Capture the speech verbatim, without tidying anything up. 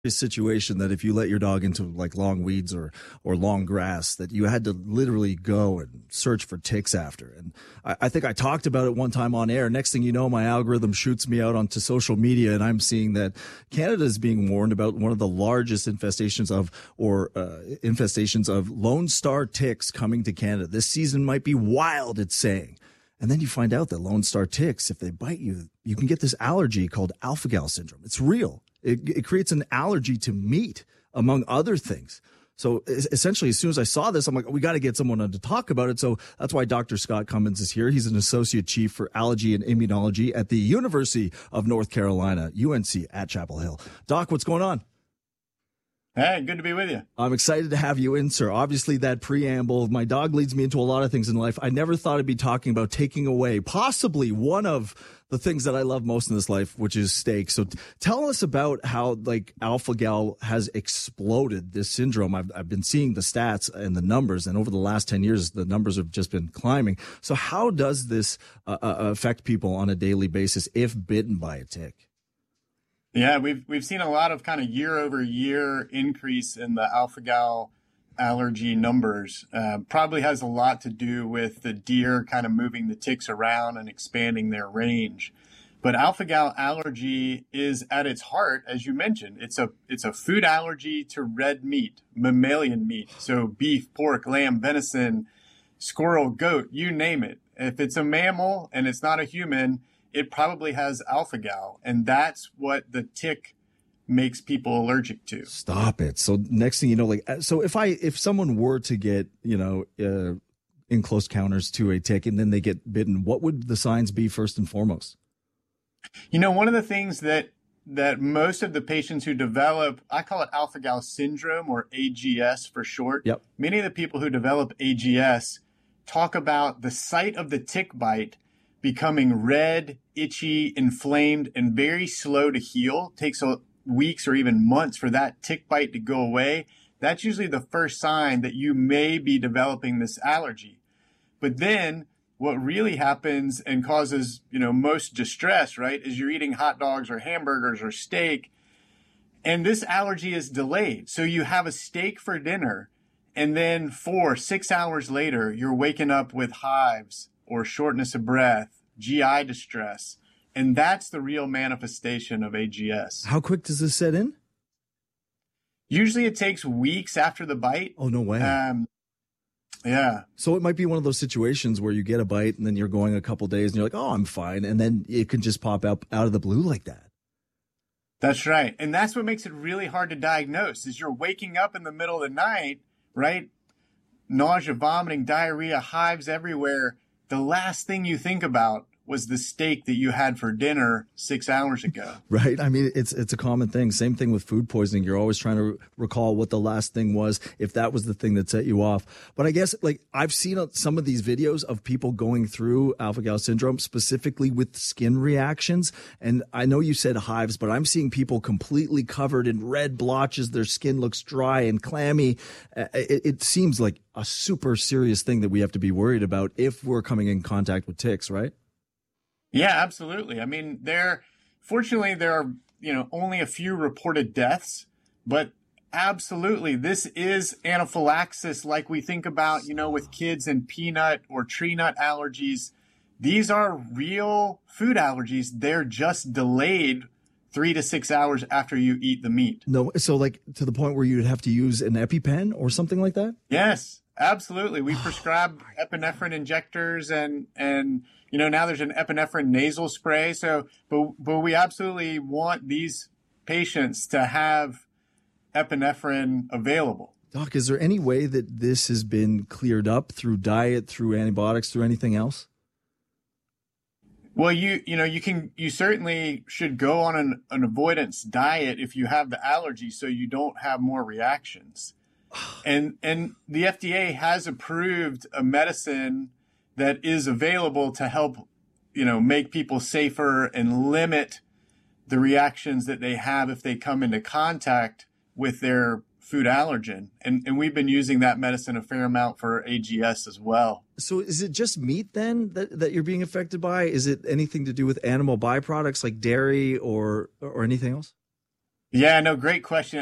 situation that if you let your dog into like long weeds or or long grass, that you had to literally go and search for ticks after. And I, I think I talked about it one time on air. Next thing you know, my algorithm shoots me out onto social media, and I'm seeing that Canada is being warned about one of the largest infestations of or uh, infestations of Lone Star ticks coming to Canada. This season might be wild, it's saying. And then you find out that Lone Star ticks, if they bite you, you can get this allergy called alpha-gal syndrome. It's real. It, it creates an allergy to meat, among other things. So essentially, as soon as I saw this, I'm like, we got to get someone on to talk about it. So that's why Doctor Scott Cummins is here. He's an associate chief for allergy and immunology at the University of North Carolina, U N C at Chapel Hill. Doc, what's going on? Hey, good to be with you. I'm excited to have you in, sir. Obviously, that preamble, my dog leads me into a lot of things in life. I never thought I'd be talking about taking away possibly one of the things that I love most in this life, which is steak. So t- tell us about how like alpha-gal has exploded, this syndrome. I've, I've been seeing the stats and the numbers, and over the last ten years, the numbers have just been climbing. So how does this uh, uh, affect people on a daily basis if bitten by a tick? Yeah, we've we've seen a lot of kind of year over year increase in the alpha-gal allergy numbers. Uh, probably has a lot to do with the deer kind of moving the ticks around and expanding their range. But alpha-gal allergy is at its heart, as you mentioned, it's a it's a food allergy to red meat, mammalian meat. So beef, pork, lamb, venison, squirrel, goat, you name it. If it's a mammal and it's not a human, it probably has alpha-gal, and that's what the tick makes people allergic to. Stop it. So next thing you know, like, so if I, if someone were to get, you know, uh, in close counters to a tick and then they get bitten, what would the signs be first and foremost? You know, one of the things that, that most of the patients who develop, I call it alpha-gal syndrome or A G S for short. Yep. Many of the people who develop A G S talk about the site of the tick bite becoming red, itchy, inflamed, and very slow to heal. Takes a, weeks or even months for that tick bite to go away. That's usually the first sign that you may be developing this allergy. But then what really happens and causes, you know, most distress, right, is you're eating hot dogs or hamburgers or steak, and this allergy is delayed. So you have a steak for dinner, and then four, six hours later, you're waking up with hives or shortness of breath, G I distress. And that's the real manifestation of A G S. How quick does this set in? Usually it takes weeks after the bite. Oh, no way. Um, yeah. So it might be one of those situations where you get a bite and then you're going a couple days and you're like, oh, I'm fine. And then it can just pop up out of the blue like that. That's right. And that's what makes it really hard to diagnose is you're waking up in the middle of the night, right? Nausea, vomiting, diarrhea, hives everywhere. The last thing you think about was the steak that you had for dinner six hours ago. Right. I mean, it's it's a common thing. Same thing with food poisoning. You're always trying to recall what the last thing was, if that was the thing that set you off. But I guess, like, I've seen some of these videos of people going through alpha-gal syndrome, specifically with skin reactions. And I know you said hives, but I'm seeing people completely covered in red blotches. Their skin looks dry and clammy. It, it seems like a super serious thing that we have to be worried about if we're coming in contact with ticks, right? Yeah, absolutely. I mean, there, fortunately, there are, you know, only a few reported deaths, but absolutely, this is anaphylaxis like we think about, you know, with kids and peanut or tree nut allergies. These are real food allergies. They're just delayed three to six hours after you eat the meat. No, so like to the point where you'd have to use an EpiPen or something like that? Yes, absolutely. We prescribe epinephrine injectors and, and, you know, now there's an epinephrine nasal spray. So, but, but we absolutely want these patients to have epinephrine available. Doc, is there any way that this has been cleared up through diet, through antibiotics, through anything else? Well, you, you know, you can, you certainly should go on an, an avoidance diet if you have the allergy so you don't have more reactions. And, and the F D A has approved a medicine that is available to help, you know, make people safer and limit the reactions that they have if they come into contact with their food allergen. And, and we've been using that medicine a fair amount for A G S as well. So is it just meat then that, that you're being affected by? Is it anything to do with animal byproducts like dairy or, or anything else? Yeah, no, great question.